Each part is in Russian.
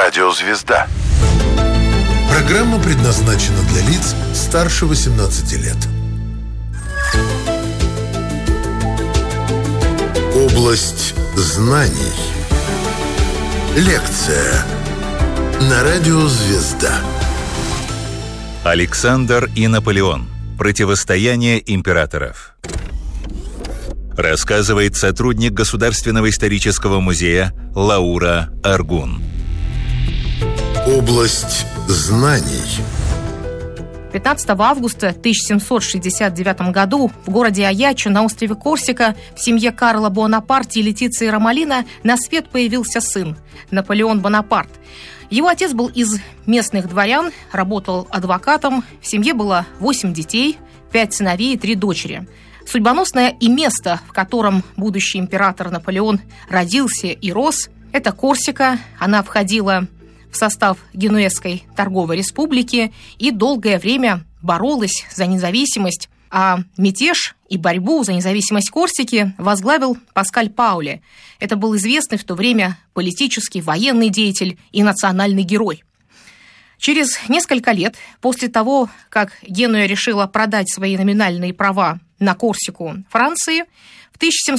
Радио «Звезда». Программа предназначена для лиц старше 18 лет. Область знаний. Лекция на Радио «Звезда». Александр и Наполеон. Противостояние императоров. Рассказывает сотрудник Государственного исторического музея Лаура Аргун. Область знаний. 15 августа 1769 году в городе Аячо на острове Корсика в семье Карла Буонапарти и Летиции Ромолино на свет появился сын – Наполеон Бонапарт. Его отец был из местных дворян, работал адвокатом, в семье было 8 детей, 5 сыновей и 3 дочери. Судьбоносное и место, в котором будущий император Наполеон родился и рос – это Корсика. Она входила в состав Генуэзской торговой республики и долгое время боролась за независимость, а мятеж и борьбу за независимость Корсики возглавил Паскаль Пауле. Это был известный в то время политический, военный деятель и национальный герой. Через несколько лет после того, как Генуя решила продать свои номинальные права на Корсику Франции, в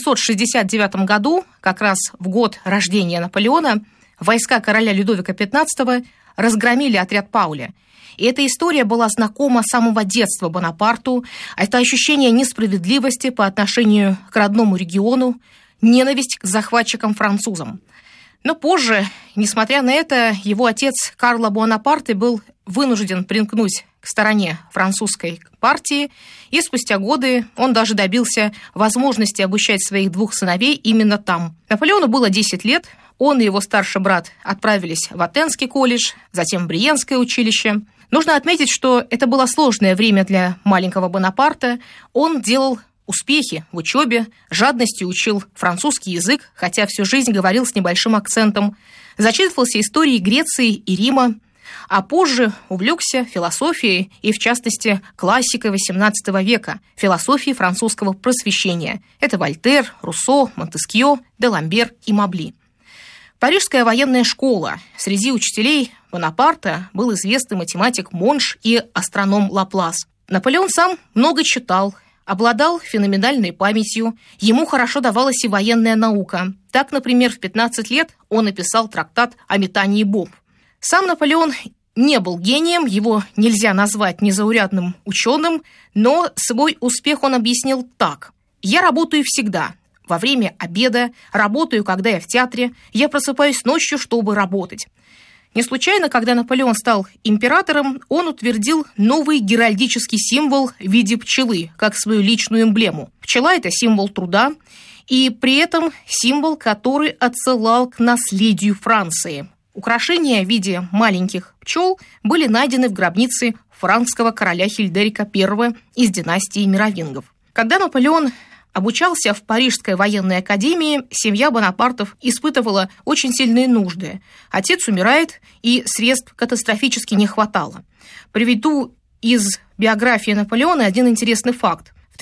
1769 году, как раз в год рождения Наполеона, войска короля Людовика XV разгромили отряд Пауле. И эта история была знакома с самого детства Бонапарту. Это ощущение несправедливости по отношению к родному региону, ненависть к захватчикам-французам. Но позже, несмотря на это, его отец Карло Буонапарте был вынужден примкнуть к стороне французской партии, и спустя годы он даже добился возможности обучать своих 2 сыновей именно там. Наполеону было 10 лет, он и его старший брат отправились в Атенский колледж, затем в Бриенское училище. Нужно отметить, что это было сложное время для маленького Бонапарта. Он делал успехи в учебе, жадностью учил французский язык, хотя всю жизнь говорил с небольшим акцентом, зачитывался историей Греции и Рима, а позже увлекся философией и, в частности, классикой XVIII века, философией французского просвещения. Это Вольтер, Руссо, Монтескьё, де Ламбер и Мабли. Парижская военная школа. Среди учителей Бонапарта был известный математик Монш и астроном Лаплас. Наполеон сам много читал, обладал феноменальной памятью, ему хорошо давалась и военная наука. Так, например, в 15 лет он написал трактат о метании бомб. Сам Наполеон не был гением, его нельзя назвать незаурядным ученым, но свой успех он объяснил так. «Я работаю всегда. Во время обеда, работаю, когда я в театре, я просыпаюсь ночью, чтобы работать». Не случайно, когда Наполеон стал императором, он утвердил новый геральдический символ в виде пчелы, как свою личную эмблему. Пчела – это символ труда, и при этом символ, который отсылал к наследию Франции. Украшения в виде маленьких пчел были найдены в гробнице франкского короля Хильдерика I из династии Меровингов. Когда Наполеон обучался в Парижской военной академии, семья Бонапартов испытывала очень сильные нужды. Отец умирает, и средств катастрофически не хватало. Приведу из биографии Наполеона один интересный факт. В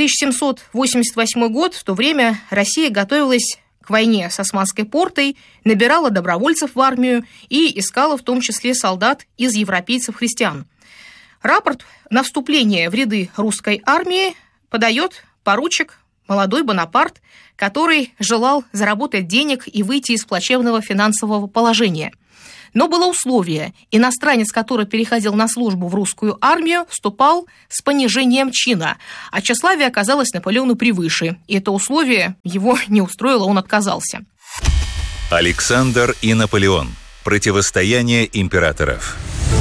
1788 год, в то время, Россия готовилась к войне с Османской портой, набирала добровольцев в армию и искала в том числе солдат из европейцев-христиан. Рапорт на вступление в ряды русской армии подает поручик молодой Бонапарт, который желал заработать денег и выйти из плачевного финансового положения. Но было условие: иностранец, который переходил на службу в русскую армию, вступал с понижением чина, а тщеславие оказалось Наполеону превыше, и это условие его не устроило, он отказался. Александр и Наполеон. Противостояние императоров.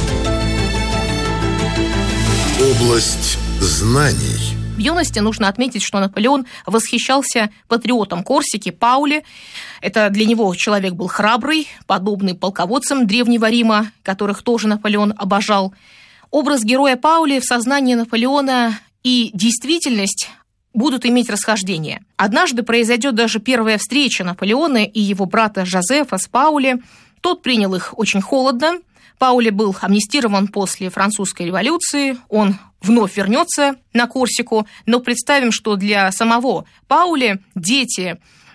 Область знаний. В юности нужно отметить, что Наполеон восхищался патриотом Корсики Пауле. Это для него человек был храбрый, подобный полководцам Древнего Рима, которых тоже Наполеон обожал. Образ героя Паули в сознании Наполеона и действительность будут иметь расхождение. Однажды произойдет даже первая встреча Наполеона и его брата Жозефа с Пауле. Тот принял их очень холодно. Пауле был амнистирован после французской революции, он вновь вернется на Корсику, но представим, что для самого Пауле дети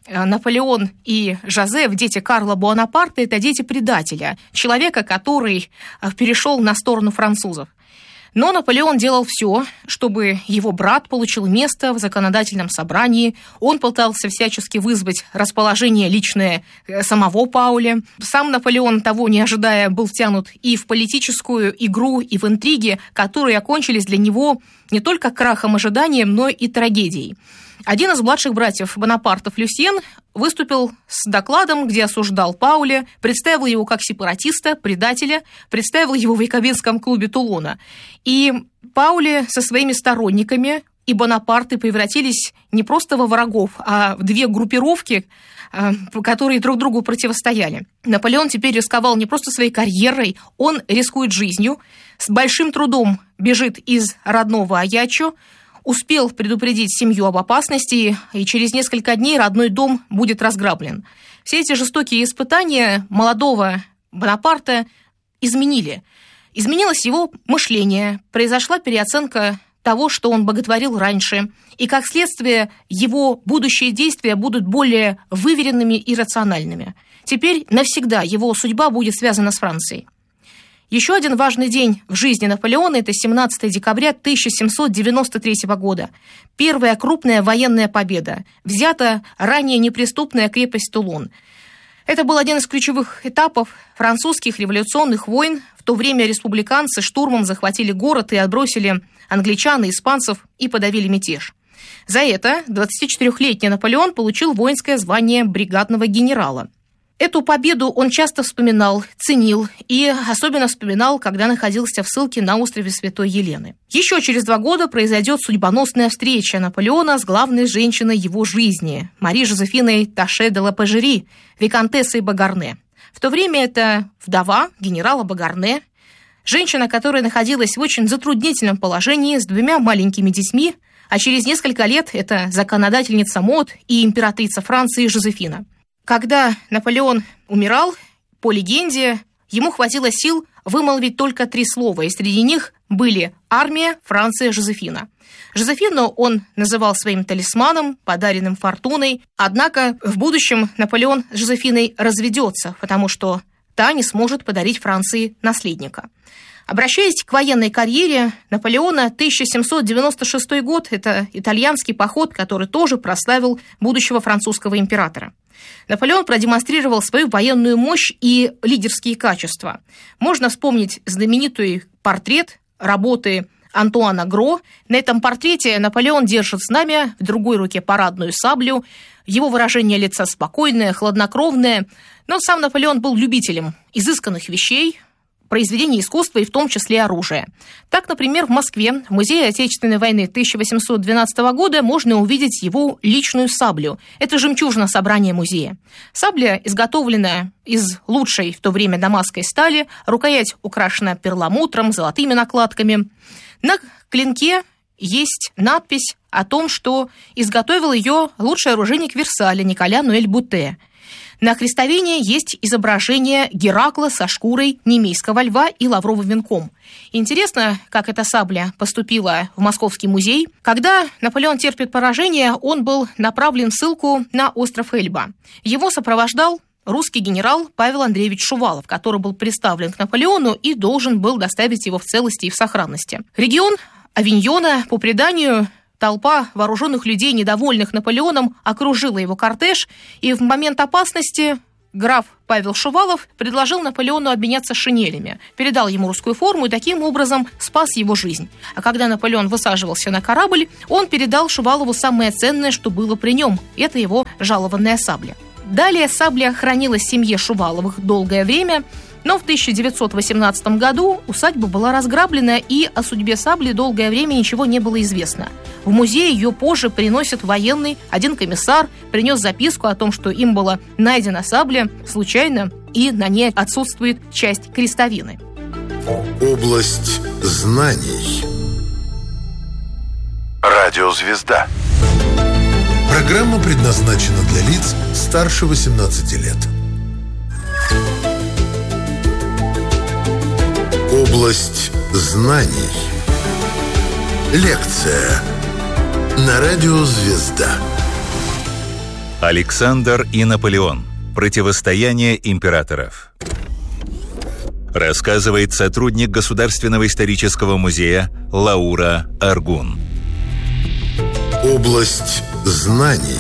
Наполеон и Жозеф, дети Карла Буонапарта, это дети предателя, человека, который перешел на сторону французов. Но Наполеон делал все, чтобы его брат получил место в законодательном собрании. Он пытался всячески вызвать расположение личное самого Пауля. Сам Наполеон, того не ожидая, был втянут и в политическую игру, и в интриги, которые окончились для него не только крахом ожиданием, но и трагедией. Один из младших братьев Бонапартов, Люсьен, выступил с докладом, где осуждал Пауля, представил его как сепаратиста, предателя, представил его в якобинском клубе Тулона. И Пауля со своими сторонниками и Бонапарты превратились не просто во врагов, а в две группировки, которые друг другу противостояли. Наполеон теперь рисковал не просто своей карьерой, он рискует жизнью, с большим трудом бежит из родного Аяччо, успел предупредить семью об опасности, и через несколько дней родной дом будет разграблен. Все эти жестокие испытания молодого Бонапарта изменили. Изменилось его мышление, произошла переоценка того, что он боготворил раньше, и, как следствие, его будущие действия будут более выверенными и рациональными. Теперь навсегда его судьба будет связана с Францией. Еще один важный день в жизни Наполеона – это 17 декабря 1793 года. Первая крупная военная победа. Взята ранее неприступная крепость Тулон. Это был один из ключевых этапов французских революционных войн. В то время республиканцы штурмом захватили город и отбросили англичан и испанцев и подавили мятеж. За это 24-летний Наполеон получил воинское звание бригадного генерала. Эту победу он часто вспоминал, ценил и особенно вспоминал, когда находился в ссылке на острове Святой Елены. Еще через 2 года произойдет судьбоносная встреча Наполеона с главной женщиной его жизни, Мари Жозефиной Таше де ла Пежери, виконтессой Багарне. В то время это вдова генерала Багарне, женщина, которая находилась в очень затруднительном положении с 2 маленькими детьми, а через несколько лет это законодательница мод и императрица Франции Жозефина. Когда Наполеон умирал, по легенде, ему хватило сил вымолвить только 3 слова, и среди них были «армия», «Франция», «Жозефина». Жозефину он называл своим талисманом, подаренным фортуной, однако в будущем Наполеон с Жозефиной разведется, потому что та не сможет подарить Франции наследника. Обращаясь к военной карьере Наполеона, 1796 год – это итальянский поход, который тоже прославил будущего французского императора. Наполеон продемонстрировал свою военную мощь и лидерские качества. Можно вспомнить знаменитый портрет работы Антуана Гро. На этом портрете Наполеон держит знамя, в другой руке парадную саблю. Его выражение лица спокойное, хладнокровное. Но сам Наполеон был любителем изысканных вещей, произведений искусства и в том числе оружия. Так, например, в Москве, в Музее Отечественной войны 1812 года можно увидеть его личную саблю. Это жемчужина собрания музея. Сабля изготовлена из лучшей в то время дамасской стали, рукоять украшена перламутром, золотыми накладками. На клинке есть надпись о том, что изготовил ее лучший оружейник Версаля Николя Нуэль Буте. На крестовине есть изображение Геракла со шкурой немейского льва и лавровым венком. Интересно, как эта сабля поступила в Московский музей. Когда Наполеон терпит поражение, он был направлен в ссылку на остров Эльба. Его сопровождал русский генерал Павел Андреевич Шувалов, который был представлен к Наполеону и должен был доставить его в целости и в сохранности. Регион Авиньона, по преданию, толпа вооруженных людей, недовольных Наполеоном, окружила его кортеж, и в момент опасности граф Павел Шувалов предложил Наполеону обменяться шинелями, передал ему русскую форму и таким образом спас его жизнь. А когда Наполеон высаживался на корабль, он передал Шувалову самое ценное, что было при нем – это его жалованная сабля. Далее сабля хранилась в семье Шуваловых долгое время, но в 1918 году усадьба была разграблена, и о судьбе сабли долгое время ничего не было известно. В музей ее позже приносит военный. Один комиссар принес записку о том, что им была найдена сабля случайно, и на ней отсутствует часть крестовины. Область знаний. Радиозвезда. Программа предназначена для лиц старше 18 лет. Область знаний. Лекция на радио «Звезда». Александр и Наполеон. Противостояние императоров. Рассказывает сотрудник Государственного исторического музея Лаура Аргун. Область знаний.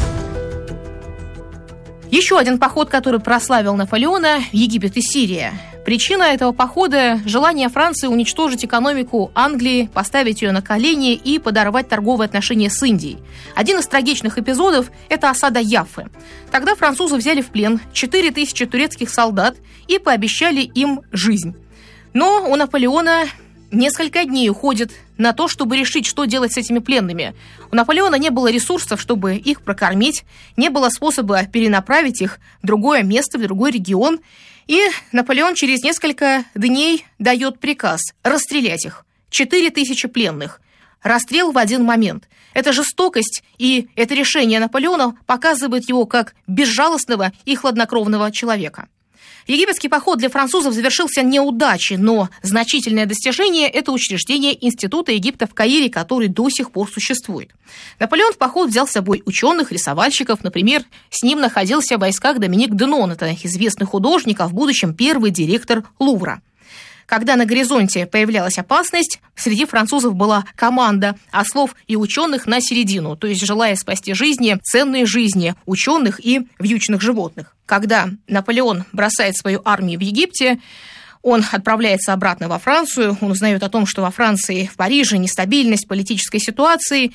Еще один поход, который прославил Наполеона – Египет и Сирия. Причина этого похода – желание Франции уничтожить экономику Англии, поставить ее на колени и подорвать торговые отношения с Индией. Один из трагичных эпизодов – это осада Яффы. Тогда французы взяли в плен 4000 турецких солдат и пообещали им жизнь. Но у Наполеона несколько дней уходит на то, чтобы решить, что делать с этими пленными. У Наполеона не было ресурсов, чтобы их прокормить, не было способа перенаправить их в другое место, в другой регион. И Наполеон через несколько дней дает приказ расстрелять их. 4000 пленных. Расстрел в один момент. Это жестокость, и это решение Наполеона показывает его как безжалостного и хладнокровного человека. Египетский поход для французов завершился неудачей, но значительное достижение – это учреждение Института Египта в Каире, который до сих пор существует. Наполеон в поход взял с собой ученых, рисовальщиков. Например, с ним находился в войсках Доминик Денон, это известный художник, а в будущем первый директор Лувра. Когда на горизонте появлялась опасность, среди французов была команда ослов и ученых на середину, то есть желая спасти жизни, ценные жизни ученых и вьючных животных. Когда Наполеон бросает свою армию в Египте, он отправляется обратно во Францию, он узнает о том, что во Франции, в Париже нестабильность политической ситуации,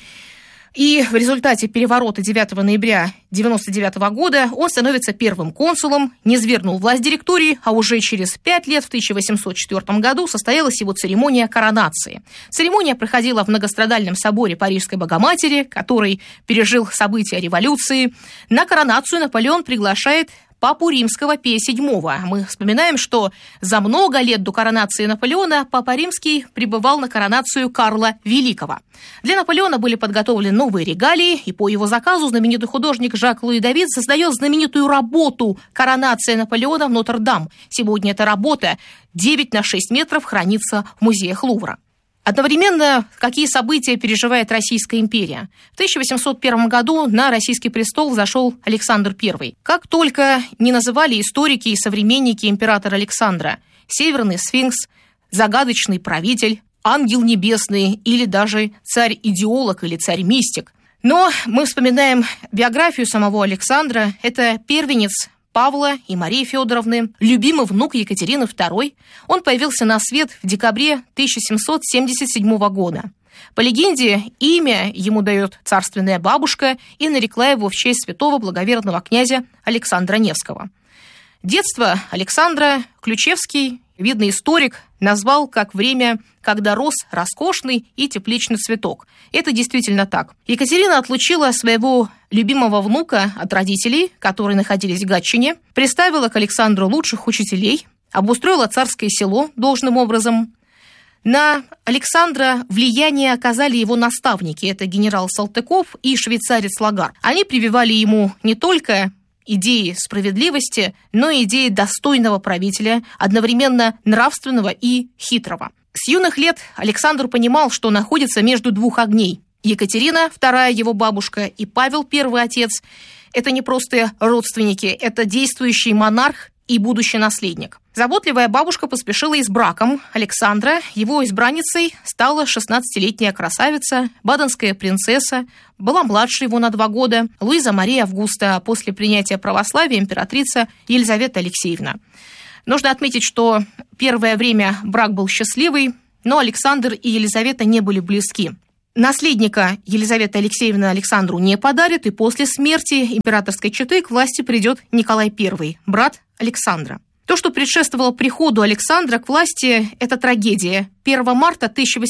и в результате переворота 9 ноября 1999 года он становится первым консулом, низвергнул власть директории, а уже через 5 лет, в 1804 году, состоялась его церемония коронации. Церемония проходила в многострадальном соборе Парижской Богоматери, который пережил события революции. На коронацию Наполеон приглашает папу римского Пия VII. Мы вспоминаем, что за много лет до коронации Наполеона папа римский прибывал на коронацию Карла Великого. Для Наполеона были подготовлены новые регалии, и по его заказу знаменитый художник Жак-Луи Давид создает знаменитую работу «Коронация Наполеона в Нотр-Дам». Сегодня эта работа 9 на 6 метров хранится в музеях Лувра. Одновременно, какие события переживает Российская империя? В 1801 году на российский престол взошел Александр I. Как только не называли историки и современники императора Александра: Северный сфинкс, загадочный правитель, ангел небесный или даже царь-идеолог или царь-мистик. Но мы вспоминаем биографию самого Александра. Это первенец Павла и Марии Федоровны, любимый внук Екатерины II. Он появился на свет в декабре 1777 года. По легенде, имя ему дает царственная бабушка и нарекла его в честь святого благоверного князя Александра Невского. Детство Александра Ключевский, видный историк, назвал как время, когда рос роскошный и тепличный цветок. Это действительно так. Екатерина отлучила своего любимого внука от родителей, которые находились в Гатчине, приставила к Александру лучших учителей, обустроила царское село должным образом. На Александра влияние оказали его наставники, это генерал Салтыков и швейцарец Лагар. Они прививали ему не только идеи справедливости, но и идеи достойного правителя, одновременно нравственного и хитрого. С юных лет Александр понимал, что находится между двух огней. Екатерина, вторая его бабушка, и Павел, первый отец – это не просто родственники, это действующий монарх и будущий наследник. Заботливая бабушка поспешила и с браком Александра. Его избранницей стала 16-летняя красавица, баденская принцесса, была младше его на 2 года, Луиза Мария Августа, а после принятия православия императрица Елизавета Алексеевна. Нужно отметить, что первое время брак был счастливый, но Александр и Елизавета не были близки. Наследника Елизавета Алексеевна Александру не подарит, и после смерти императорской четы к власти придет Николай I, брат Александра. То, что предшествовало приходу Александра к власти, это трагедия. 1 марта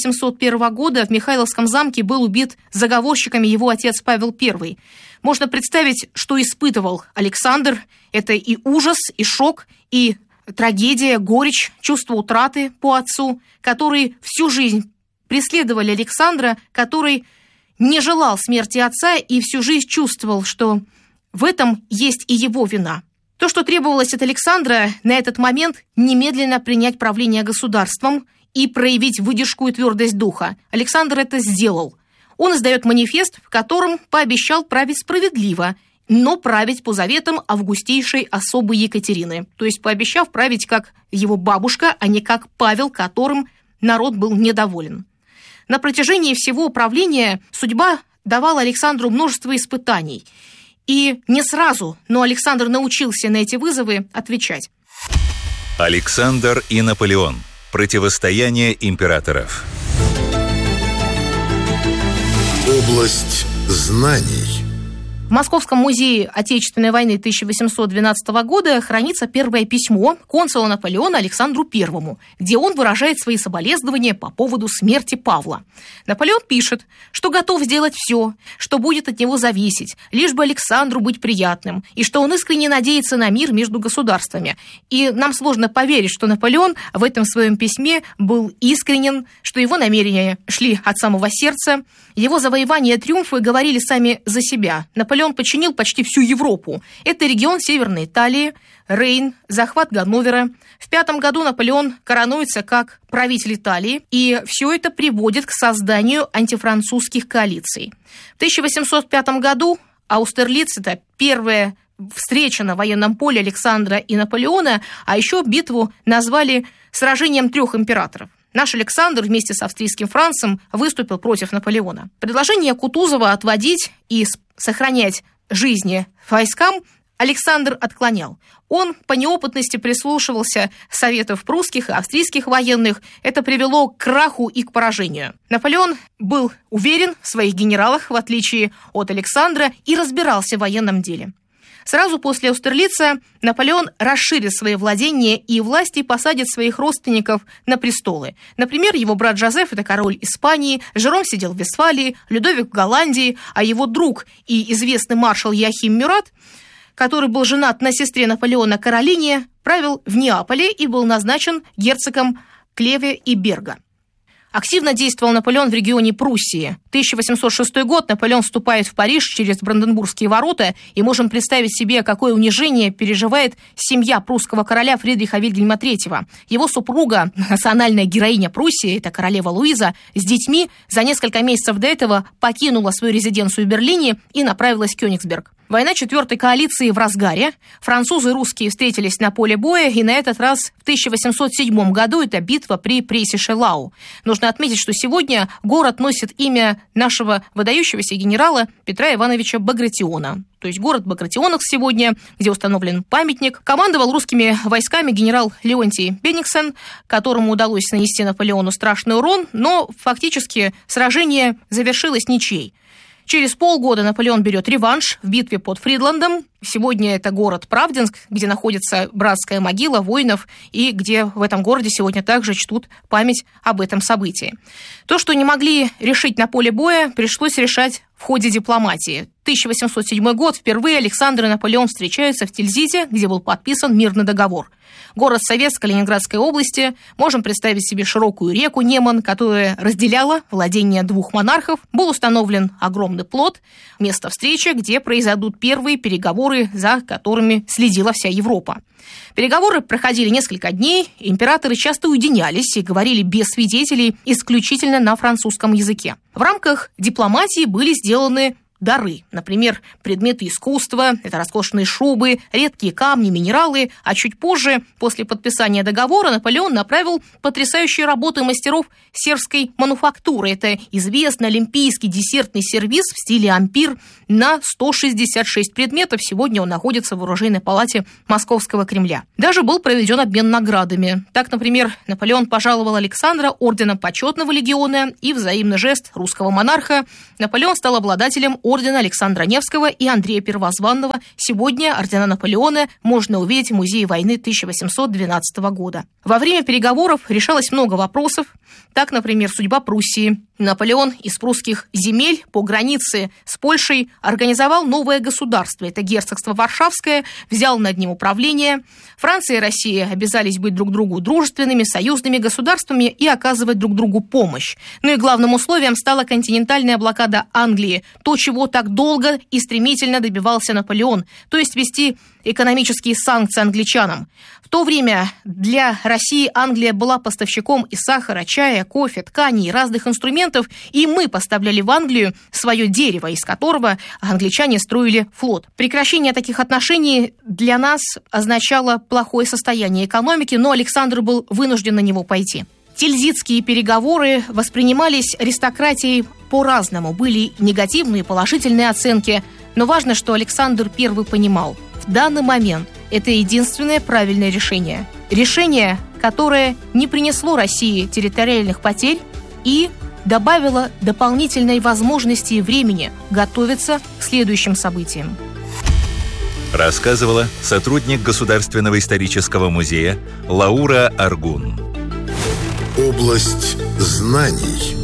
1801 года в Михайловском замке был убит заговорщиками его отец Павел I. Можно представить, что испытывал Александр. Это и ужас, и шок, и трагедия, горечь, чувство утраты по отцу, которые всю жизнь преследовали Александра, который не желал смерти отца и всю жизнь чувствовал, что в этом есть и его вина. То, что требовалось от Александра на этот момент, немедленно принять правление государством и проявить выдержку и твердость духа. Александр это сделал. Он издает манифест, в котором пообещал править справедливо но править по заветам августейшей особы Екатерины, то есть пообещав править как его бабушка, а не как Павел, которым народ был недоволен. На протяжении всего правления судьба давала Александру множество испытаний. И не сразу, но Александр научился на эти вызовы отвечать. Александр и Наполеон. Противостояние императоров. Область знаний. В Московском музее Отечественной войны 1812 года хранится первое письмо консула Наполеона Александру I, где он выражает свои соболезнования по поводу смерти Павла. Наполеон пишет, что готов сделать все, что будет от него зависеть, лишь бы Александру быть приятным, и что он искренне надеется на мир между государствами. И нам сложно поверить, что Наполеон в этом своем письме был искренен, что его намерения шли от самого сердца. Его завоевания и триумфы говорили сами за себя. Наполеон подчинил почти всю Европу. Это регион Северной Италии, Рейн, захват Ганновера. В 5 году Наполеон коронуется как правитель Италии, и все это приводит к созданию антифранцузских коалиций. В 1805 году Аустерлиц – это первая встреча на военном поле Александра и Наполеона, а еще битву назвали «Сражением трех императоров». Наш Александр вместе с австрийским Францем выступил против Наполеона. Предложение Кутузова отводить и сохранять жизни войскам Александр отклонял. Он по неопытности прислушивался советов прусских и австрийских военных. Это привело к краху и к поражению. Наполеон был уверен в своих генералах, в отличие от Александра, и разбирался в военном деле. Сразу после Аустерлица Наполеон расширит свои владения и власти посадит своих родственников на престолы. Например, его брат Жозеф – это король Испании, Жером сидел в Вестфалии, Людовик в Голландии, а его друг и известный маршал Йоахим Мюрат, который был женат на сестре Наполеона Каролине, правил в Неаполе и был назначен герцогом Клеве и Берга. Активно действовал Наполеон в регионе Пруссии. 1806 год Наполеон вступает в Париж через Бранденбургские ворота, и можем представить себе, какое унижение переживает семья прусского короля Фридриха Вильгельма III. Его супруга, национальная героиня Пруссии, это королева Луиза, с детьми за несколько месяцев до этого покинула свою резиденцию в Берлине и направилась в Кёнигсберг. Война четвертой коалиции в разгаре. Французы и русские встретились на поле боя, и на этот раз в 1807 году это битва при Прейсе-Шелау. Нужно отметить, что сегодня город носит имя нашего выдающегося генерала Петра Ивановича Багратиона. То есть город Багратионовск сегодня, где установлен памятник. Командовал русскими войсками генерал Леонтий Бенниксен, которому удалось нанести Наполеону страшный урон, но фактически сражение завершилось ничьей. Через полгода Наполеон берет реванш в битве под Фридландом. Сегодня это город Правдинск, где находится братская могила воинов, и где в этом городе сегодня также чтут память об этом событии. То, что не могли решить на поле боя, пришлось решать в ходе дипломатии. 1807 год. Впервые Александр и Наполеон встречаются в Тильзите, где был подписан мирный договор. Город-совет Калининградской области. Можем представить себе широкую реку Неман, которая разделяла владения двух монархов. Был установлен огромный плот, место встречи, где произойдут первые переговоры, за которыми следила вся Европа. Переговоры проходили несколько дней, императоры часто уединялись и говорили без свидетелей исключительно на французском языке. В рамках дипломатии были сделаны дары, например, предметы искусства, это роскошные шубы, редкие камни, минералы, а чуть позже, после подписания договора, Наполеон направил потрясающие работы мастеров сербской мануфактуры. Это известный олимпийский десертный сервиз в стиле ампир на 166 предметов. Сегодня он находится в оружейной палате Московского Кремля. Даже был проведен обмен наградами. Так, например, Наполеон пожаловал Александра орденом почетного легиона и взаимный жест русского монарха. Наполеон стал обладателем ордена Александра Невского и Андрея Первозванного. Сегодня ордена Наполеона можно увидеть в Музее войны 1812 года. Во время переговоров решалось много вопросов. Так, например, судьба Пруссии. Наполеон из прусских земель по границе с Польшей организовал новое государство. Это герцогство Варшавское, взял над ним управление. Франция и Россия обязались быть друг другу дружественными, союзными государствами и оказывать друг другу помощь. Ну и главным условием стала континентальная блокада Англии. То, чего чего так долго и стремительно добивался Наполеон, то есть ввести экономические санкции англичанам. В то время для России Англия была поставщиком и сахара, чая, кофе, тканей, разных инструментов, и мы поставляли в Англию свое дерево, из которого англичане строили флот. Прекращение таких отношений для нас означало плохое состояние экономики, но Александр был вынужден на него пойти. Тильзитские переговоры воспринимались аристократией по-разному. Были негативные и положительные оценки, но важно, что Александр I понимал, в данный момент это единственное правильное решение. Решение, которое не принесло России территориальных потерь и добавило дополнительной возможности и времени готовиться к следующим событиям. Рассказывала сотрудник Государственного исторического музея Лаура Аргун. Область знаний.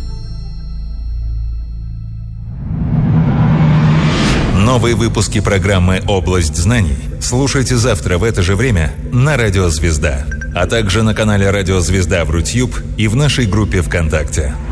Новые выпуски программы «Область знаний» слушайте завтра в это же время на Радио Звезда, а также на канале Радио Звезда в Рутьюб и в нашей группе ВКонтакте.